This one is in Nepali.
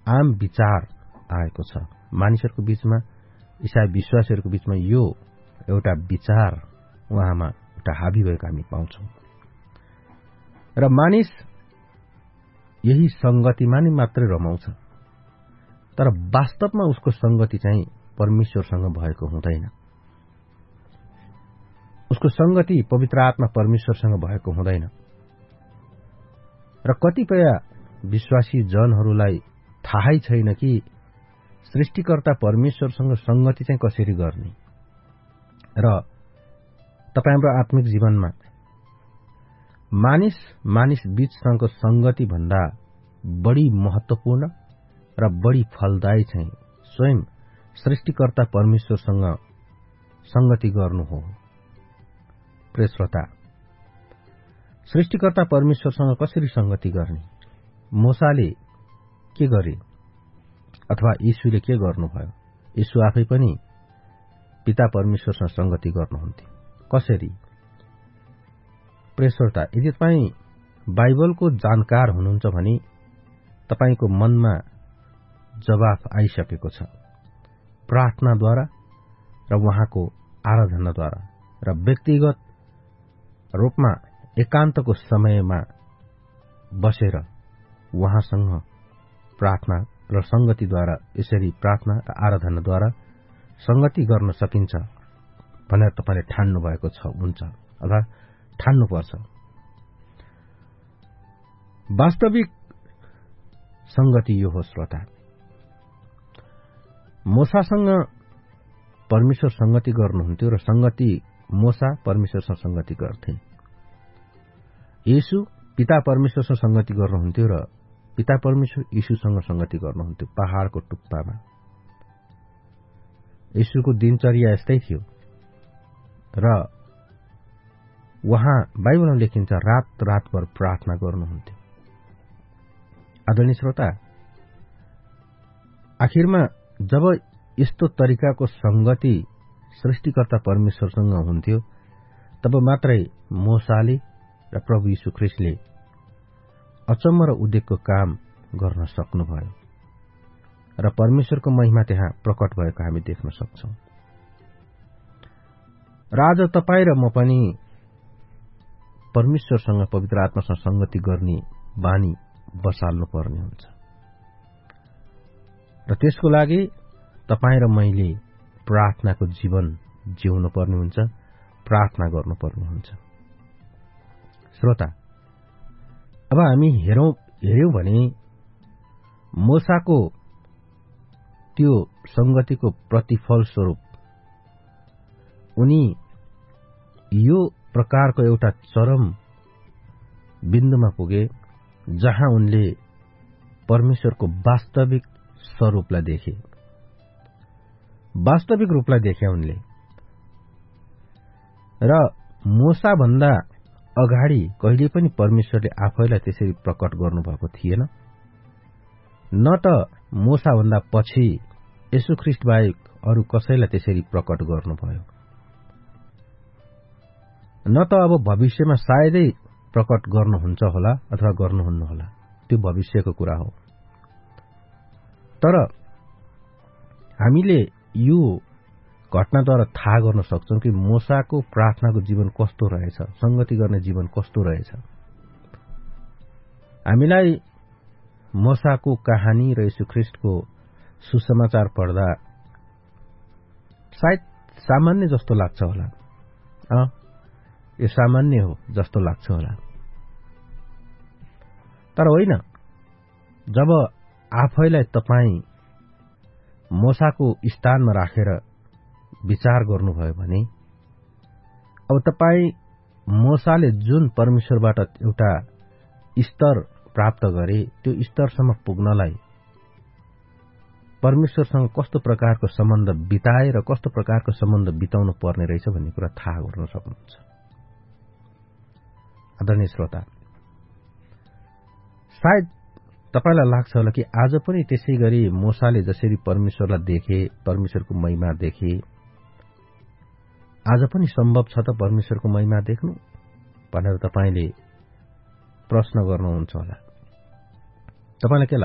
आम विचार आएको छ मानिसहरूको बीचमा, ईसाई विश्वासीहरूको बीचमा। यो एउटा विचार उहाँमा एउटा हाबी भएको हामी पाउँछौं र मानिस यही संगतिमा नै मात्रै रमाउँछ, तर वास्तवमा उसको संगति चाहिँ परमेश्वरसँग भएको हुँदैन। उसको संगति पवित्र आत्मा परमेश्वरसँग भएको हुँदैन। र कतिपय विश्वासी जनहरूलाई थाहै छैन कि सृष्टिकर्ता परमेश्वरसँग संगति चाहिँ कसरी गर्ने। र तपाईँ हाम्रो आत्मिक जीवनमा मानिस बीचसँग संगति भन्दा बढी महत्वपूर्ण र बढी फलदायी चाहिँ स्वयं सृष्टिकर्ता परमेश्वरसँग संगति गर्नु हो। प्रिय श्रोता, सृष्टिकर्ता परमेश्वरसँग कसरी संगति गर्ने? मोसाले के गरे अथवा यीशुले के गर्नुभयो? यीशु आफै पनि पिता परमेश्वरसँग संगति गर्नुहुन्थ्यो। कसरी? प्रिय श्रोता, यदि तपाईँ बाइबलको जानकार हुनुहुन्छ भने तपाईको मनमा जवाफ आइसकेको छ। प्रार्थनाद्वारा र उहाँको आराधनाद्वारा र व्यक्तिगत रूपमा एकान्तको समयमा बसेर उहाँसँग प्रार्थना र संगतिद्वारा यसरी प्रार्थना र आराधनाद्वारा संगति गर्न सकिन्छ भनेर तपाईले ठान्नु भएको छ हुन्छ अथवा ठान्नुपर्छ। वास्तविक संगति यो हो श्रोता। मोसासँग परमेश्वर संगति गर्नुहुन्थ्यो र संगति मोसा परमेश्वरसँग संगति गर्थे। येशू पिता परमेश्वरसँग संगति गर्नुहुन्थ्यो र पिता परमेश्वर येशूसँग संगति गर्नुहुन्थ्यो पहाड़को टुप्पामा। येशूको दिनचर्या यस्तै थियो र उहाँ बाइबलमा लेखिन्छ रात रातभर प्रार्थना गर्नुहुन्थ्यो। आदरणीय श्रोता, आखिरमा जब यस्तो तरिकाको संगति सृष्टिकर्ता परमेश्वरसँग हुन्थ्यो तब मात्रै मोसाले र प्रभु यीशु ख्रीष्टले अचम्म र उद्वेगको काम गर्न सक्नुभयो र परमेश्वरको महिमा त्यहाँ प्रकट भएको हामी देख्न सक्छौं। र आज तपाई र म पनि परमेश्वरसँग पवित्र आत्मासँग संगति गर्ने बानी बसाल्नु पर्ने हुन्छ र त्यसको लागि तपाई र मैले प्रार्थनाको जीवन जिउनु पर्ने हुन्छ, प्रार्थना गर्नुपर्ने हुन्छ। श्रोता, अब हामी हेर्यौं भने मोसाको त्यो संगतिको प्रतिफल स्वरूप उनी यो प्रकारको एउटा चरम बिन्दुमा पुगे जहाँ उनले परमेश्वरको वास्तविक स्वरूपलाई देखे, वास्तविक रूपलाई देखे उनले। र मोसा भन्दा अगाडि कहिले पनि परमेश्वरले आफैलाई त्यसरी प्रकट गर्नुभएको थिएन, न त मोसा भन्दा पछि येशू ख्रीष्ट बाहेक अरू कसैलाई त्यसरी प्रकट गर्नुभयो, न त अब भविष्यमा सायदै प्रकट गर्नुहुन्छ होला अथवा गर्नुहुन्न होला, त्यो भविष्यको कुरा हो। तर हामीले यो घटनाद्वारा थाहा गर्न सक्छौं कि मोसाको प्रार्थनाको जीवन कस्तो रहेछ, संगति गर्ने जीवन कस्तो रहेछ। हामीलाई मोसाको कहानी र येशू ख्रीष्टको सुसमाचार पढ्दा सायद सामान्य जस्तो लाग्छ होला, यो सामान्य हो जस्तो लाग्छ होला। तर होइन, जब आफैलाई तपाई मोसाको स्थानमा राखेर विचार गर्नुभयो भने अब तपाई मोसाले जुन परमेश्वरबाट एउटा स्तर प्राप्त गरे त्यो स्तरसम्म पुग्नलाई परमेश्वरसँग कस्तो प्रकारको सम्बन्ध बिताए र कस्तो प्रकारको सम्बन्ध बिताउनु पर्ने रहेछ भन्ने कुरा थाहा गर्न सक्नुहुन्छ। आदरणीय श्रोता, सायद तपाईलाई लाग्छ होला कि आज पनि त्यसै गरी मोसाले जसरी परमेश्वरलाई देखे, परमेश्वरको महिमा देखे, आज पनि सम्भव छ त परमेश्वरको महिमा देख्नु भनेर तपाईले प्रश्न गर्नुहुन्छ होला। तपाईलाई के